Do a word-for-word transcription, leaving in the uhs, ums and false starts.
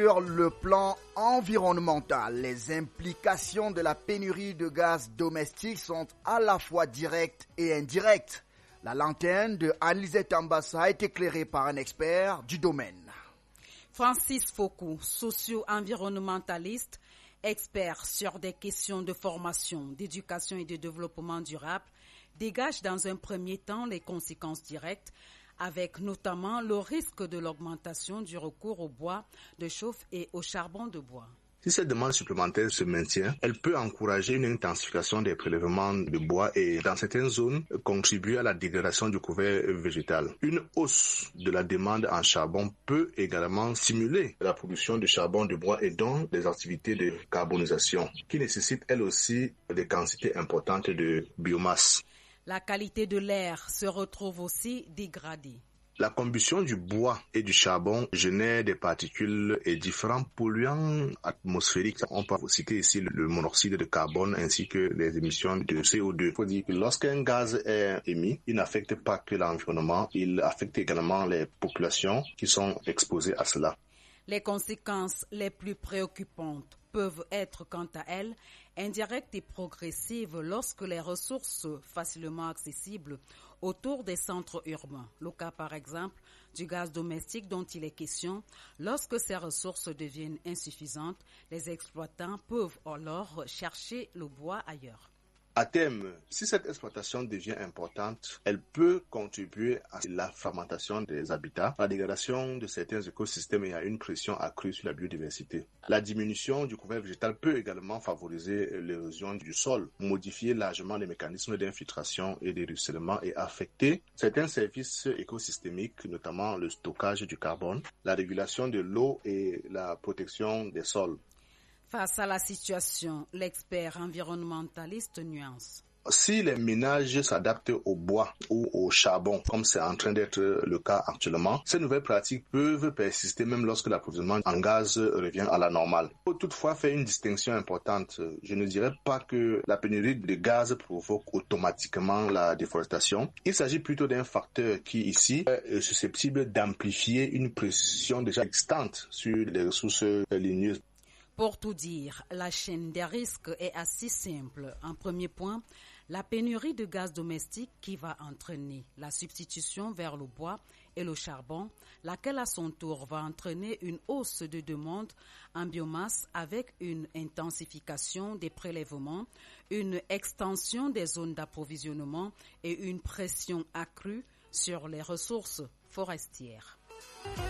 Sur le plan environnemental, les implications de la pénurie de gaz domestique sont à la fois directes et indirectes. La lanterne de Anne-Lisette Ambassa est éclairée par un expert du domaine. Francis Foucault, socio-environnementaliste, expert sur des questions de formation, d'éducation et de développement durable, dégage dans un premier temps les conséquences directes, avec notamment le risque de l'augmentation du recours au bois de chauffe et au charbon de bois. Si cette demande supplémentaire se maintient, elle peut encourager une intensification des prélèvements de bois et, dans certaines zones, contribuer à la dégradation du couvert végétal. Une hausse de la demande en charbon peut également stimuler la production de charbon de bois et donc des activités de carbonisation, qui nécessitent elles aussi des quantités importantes de biomasse. La qualité de l'air se retrouve aussi dégradée. La combustion du bois et du charbon génère des particules et différents polluants atmosphériques. On peut citer ici le monoxyde de carbone ainsi que les émissions de C O deux. Il faut dire que lorsqu'un gaz est émis, il n'affecte pas que l'environnement, il affecte également les populations qui sont exposées à cela. Les conséquences les plus préoccupantes peuvent être, quant à elles, indirectes et progressives lorsque les ressources facilement accessibles autour des centres urbains, le cas par exemple du gaz domestique dont il est question, lorsque ces ressources deviennent insuffisantes, les exploitants peuvent alors chercher le bois ailleurs. À terme, si cette exploitation devient importante, elle peut contribuer à la fragmentation des habitats, à la dégradation de certains écosystèmes et à une pression accrue sur la biodiversité. La diminution du couvert végétal peut également favoriser l'érosion du sol, modifier largement les mécanismes d'infiltration et de ruissellement et affecter certains services écosystémiques, notamment le stockage du carbone, la régulation de l'eau et la protection des sols. Face à la situation, l'expert environnementaliste nuance. Si les ménages s'adaptent au bois ou au charbon, comme c'est en train d'être le cas actuellement, ces nouvelles pratiques peuvent persister même lorsque l'approvisionnement en gaz revient à la normale. Il faut toutefois faire une distinction importante. Je ne dirais pas que la pénurie de gaz provoque automatiquement la déforestation. Il s'agit plutôt d'un facteur qui, ici, est susceptible d'amplifier une pression déjà existante sur les ressources ligneuses. Pour tout dire, la chaîne des risques est assez simple. En premier point, la pénurie de gaz domestique qui va entraîner la substitution vers le bois et le charbon, laquelle à son tour va entraîner une hausse de demande en biomasse avec une intensification des prélèvements, une extension des zones d'approvisionnement et une pression accrue sur les ressources forestières.